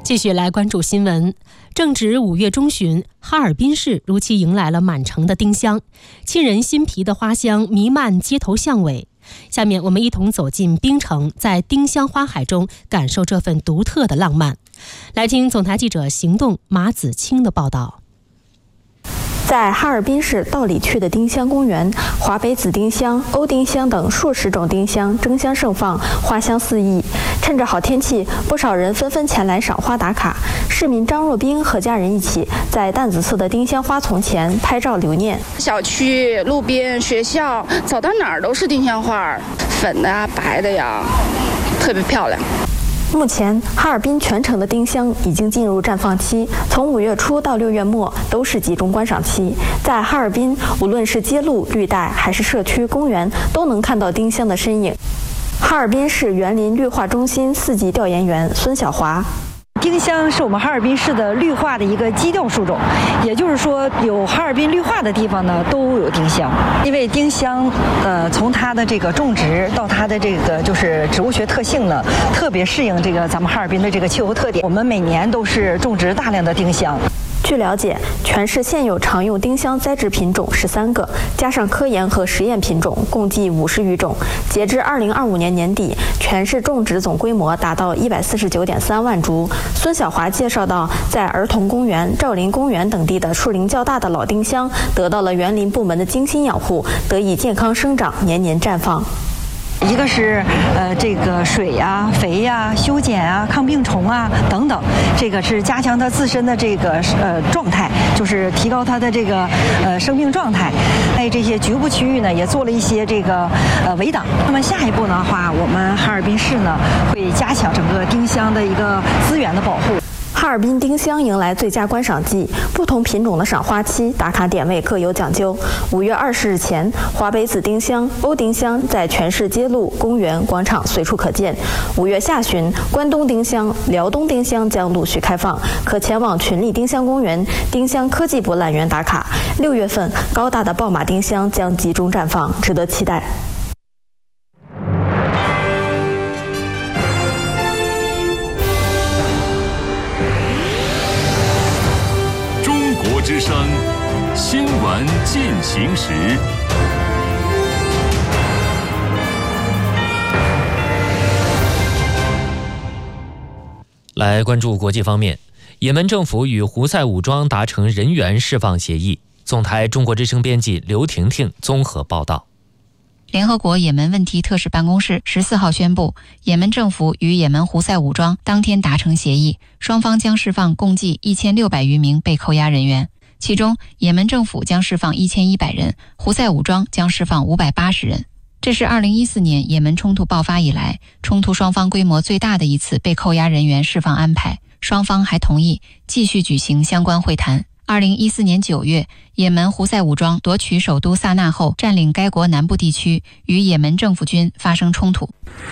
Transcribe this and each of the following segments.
继续来关注新闻。正值5月中旬，哈尔滨市如期迎来了满城的丁香，沁人心脾的花香弥漫街头巷尾。下面我们一同走进冰城，在丁香花海中感受这份独特的浪漫。来听总台记者行动马子清的报道。 在哈尔滨市道里区的丁香公园，华北紫丁香、欧丁香等数十种丁香争相盛放，花香四溢。趁着好天气，不少人纷纷前来赏花打卡。市民张若冰和家人一起在淡紫色的丁香花丛前拍照留念。 小区、路边、学校，走到哪儿都是丁香花，粉的呀、白的呀，特别漂亮。 目前，哈尔滨全城的丁香已经进入绽放期，从5月初到6月末都是集中观赏期。在哈尔滨，无论是街路、绿带还是社区、公园，都能看到丁香的身影。哈尔滨市园林绿化中心4级调研员孙小华。 丁香是我们哈尔滨市的绿化的一个基调树种，也就是说，有哈尔滨绿化的地方呢，都有丁香。因为丁香，从它的这个种植到它的这个就是植物学特性呢，特别适应这个咱们哈尔滨的这个气候特点。我们每年都是种植大量的丁香。 据了解，全市现有常用丁香栽植品种13个，加上科研和实验品种，共计50余种。截至2025年年底，全市种植总规模达到149.3万株。孙小华介绍到，在儿童公园、兆麟公园等地的树龄较大的老丁香，得到了园林部门的精心养护，得以健康生长，年年绽放。 一个是这个水呀、肥呀、修剪啊、抗病虫啊等等，这个是加强它自身的这个状态，就是提高它的这个生命状态。在这些局部区域呢，也做了一些这个围挡。那么下一步的话，我们哈尔滨市呢会加强整个丁香的一个资源的保护。 哈尔滨丁香迎来最佳观赏季，不同品种的赏花期、打卡点位各有讲究。5月20日前，华北紫丁香、欧丁香在全市街路、公园、广场随处可见。5月下旬，关东丁香、辽东丁香将陆续开放，可前往群力丁香公园、丁香科技博览园打卡。6月份，高大的爆马丁香将集中绽放，值得期待。 之声新闻进行时， 来关注国际方面。也门政府与胡塞武装达成人员释放协议。总台中国之声编辑刘婷婷综合报道。 联合国也门问题特使办公室14号宣布，也门政府与也门胡塞武装当天达成协议，双方将释放共计1600余名被扣押人员。其中，也门政府将释放1100人，胡塞武装将释放580人。这是2014年也门冲突爆发以来，冲突双方规模最大的一次被扣押人员释放安排。双方还同意继续举行相关会谈。2014年9月，也门胡塞武装夺取首都萨那后，占领该国南部地区，与也门政府军发生冲突。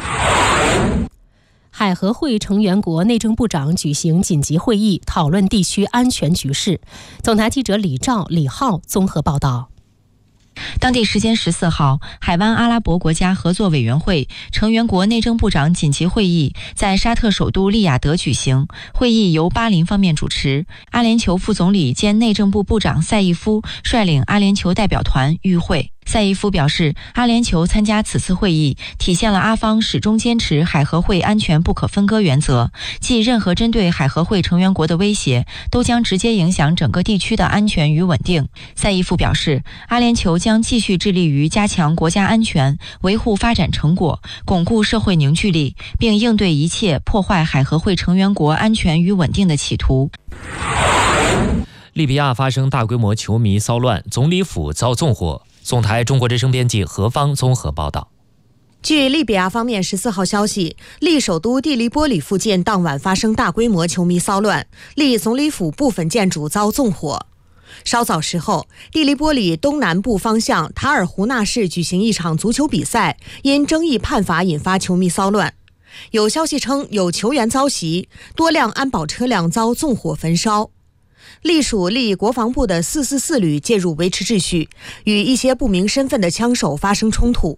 海合会成员国内政部长举行紧急会议，讨论地区安全局势。总台记者李浩综合报道。 当地时间14号，海湾阿拉伯国家合作委员会成员国内政部长紧急会议在沙特首都利雅得举行。会议由巴林方面主持，阿联酋副总理兼内政部部长赛义夫率领阿联酋代表团与会。赛义夫表示，阿联酋参加此次会议，体现了阿方始终坚持海合会安全不可分割原则，即任何针对海合会成员国的威胁，都将直接影响整个地区的安全与稳定。赛义夫表示，阿联酋将继续致力于加强国家安全，维护发展成果，巩固社会凝聚力，并应对一切破坏海合会成员国安全与稳定的企图。 利比亚发生大规模球迷骚乱，总理府遭纵火。总台中国之声编辑何芳综合报道。 据利比亚方面14号消息，利首都蒂利波里附近当晚发生大规模球迷骚乱，利总理府部分建筑遭纵火。稍早时候，蒂利波里东南部方向塔尔胡纳市举行一场足球比赛，因争议判罚引发球迷骚乱。有消息称有球员遭袭，多辆安保车辆遭纵火焚烧。隶属利国防部的444旅介入维持秩序，与一些不明身份的枪手发生冲突。